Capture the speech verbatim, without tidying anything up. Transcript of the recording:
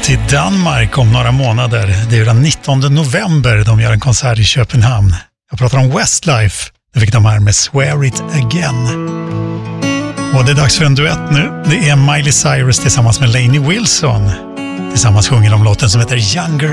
till Danmark om några månader. Det är den nittonde november de gör en konsert i Köpenhamn. Jag pratar om Westlife. Det fick de här med Swear It Again. Och det är dags för en duett nu. Det är Miley Cyrus tillsammans med Lainey Wilson. Tillsammans sjunger de låten som heter Younger